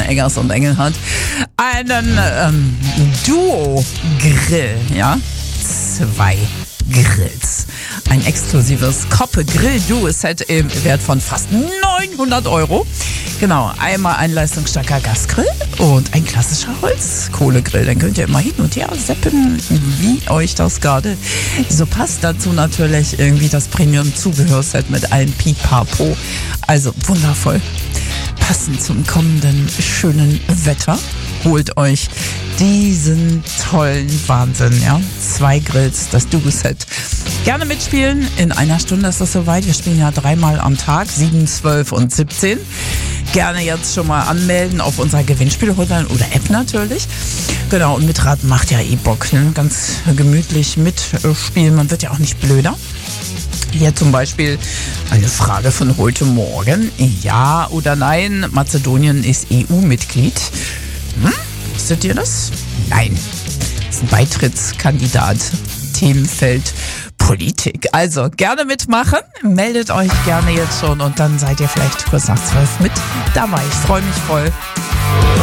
Eggers und Engelhardt einen Duo-Grill, ja, 2 Grills. Ein exklusives Koppe-Grill-Duo-Set im Wert von fast 900 Euro. Genau, einmal ein leistungsstarker Gasgrill und ein klassischer Holzkohlegrill. Dann könnt ihr immer hin und her seppen, wie euch das gerade so passt. Dazu natürlich irgendwie das Premium-Zubehörset mit allem Pipapo. Also wundervoll. Passend zum kommenden schönen Wetter. Holt euch diesen tollen Wahnsinn, ja. 2 Grills, das Duo-Set. Gerne mitspielen. In einer Stunde ist das soweit. Wir spielen ja 3-mal am Tag, 7, 12 und 17. Gerne jetzt schon mal anmelden auf unserer Gewinnspiel-Hotline oder App natürlich. Genau, und mitraten macht ja eh Bock, ne? Ganz gemütlich mitspielen. Man wird ja auch nicht blöder. Hier zum Beispiel eine Frage von heute Morgen. Ja oder nein, Mazedonien ist EU-Mitglied. Wusstet ihr das? Nein. Das ist ein Beitrittskandidat. Themenfeld Politik. Also gerne mitmachen. Meldet euch gerne jetzt schon und dann seid ihr vielleicht kurz nach 12 mit dabei. Ich freue mich voll.